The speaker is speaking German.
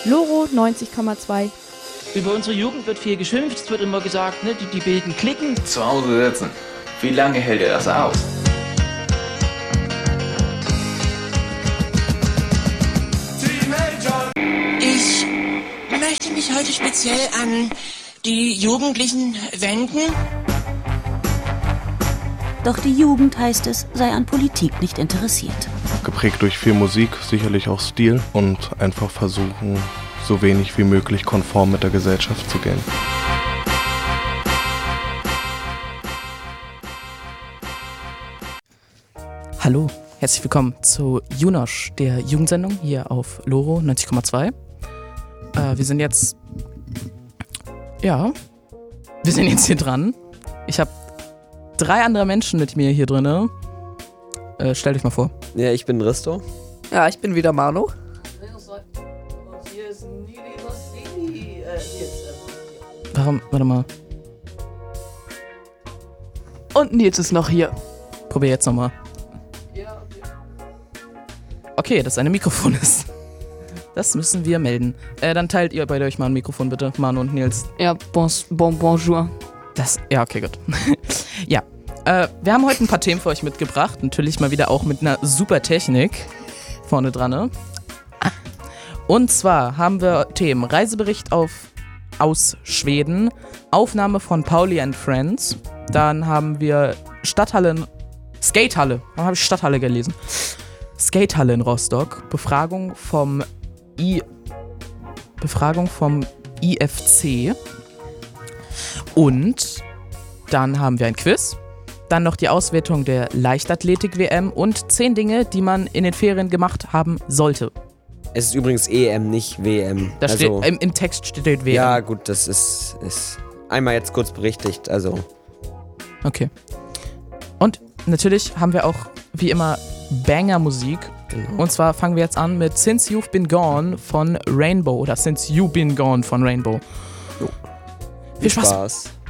Loro 90,2. Über unsere Jugend wird viel geschimpft, es wird immer gesagt, ne, die bilden Cliquen. Zu Hause sitzen. Wie lange hält er das aus? Ich möchte mich heute speziell an die Jugendlichen wenden. Doch die Jugend, heißt es, sei an Politik nicht interessiert. Geprägt durch viel Musik, sicherlich auch Stil und einfach versuchen, so wenig wie möglich konform mit der Gesellschaft zu gehen. Hallo, herzlich willkommen zu Junosch, der Jugendsendung hier auf Loro 90,2. Wir sind jetzt hier dran. Ich habe 3 andere Menschen mit mir hier drin. Stellt euch mal vor. Ja, ich bin Risto. Ja, ich bin wieder Manu. Und hier ist Nili Rossini. Warte mal. Und Nils ist noch hier. Probier jetzt nochmal. Ja, okay. Okay, dass ein Mikrofon ist. Das müssen wir melden. Dann teilt ihr beide euch mal ein Mikrofon, bitte. Manu und Nils. Ja, bonjour. Ja, okay, gut. Ja. Wir haben heute ein paar Themen für euch mitgebracht. Natürlich mal wieder auch mit einer super Technik vorne dran. Ne? Und zwar haben wir Themen Reisebericht aus Schweden, Aufnahme von Pauli and Friends, dann haben wir Skatehalle. Warum habe ich Stadthalle gelesen? Skatehalle in Rostock, Befragung vom IFC und dann haben wir ein Quiz. Dann noch die Auswertung der Leichtathletik-WM und 10 Dinge, die man in den Ferien gemacht haben sollte. Es ist übrigens EM, nicht WM. Da steht, im Text steht WM. Ja, gut, das ist einmal jetzt kurz berichtigt, also. Okay. Und natürlich haben wir auch, wie immer, Banger-Musik. Genau. Und zwar fangen wir jetzt an mit Since You've Been Gone von Rainbow oder Since You've Been Gone von Rainbow. Jo. Viel Spaß.